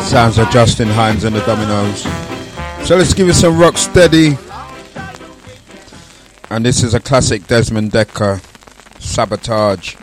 Sounds of Justin Hines and the Dominoes. So let's give it some rock steady. And this is a classic Desmond Dekker, Sabotage.